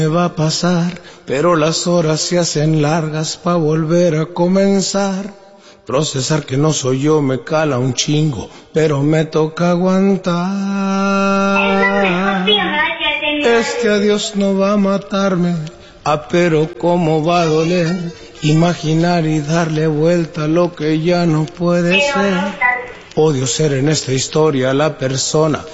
Me va a pasar, pero las horas se hacen largas pa' volver a comenzar. Procesar que no soy yo me cala un chingo, pero me toca aguantar. Este adiós no va a matarme, pero cómo va a doler. Imaginar y darle vuelta a lo que ya no puede ser. Odio ser en esta historia la persona